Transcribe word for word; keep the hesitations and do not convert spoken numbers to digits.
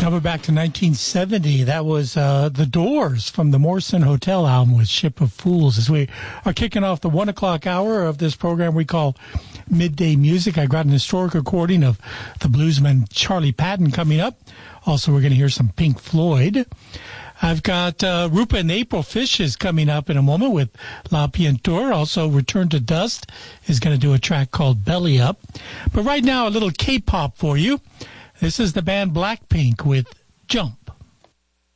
Coming back to nineteen seventy, that was uh, The Doors from the Morrison Hotel album with Ship of Fools. As we are kicking off the one o'clock hour of this program we call Midday Music, I got an historic recording of the bluesman Charlie Patton coming up. Also, we're going to hear some Pink Floyd. I've got uh, Rupa and April Fishes coming up in a moment with La Piantura. Also, Return to Dust is going to do a track called Belly Up. But right now, a little K-pop for you. This is the band Blackpink with Jump.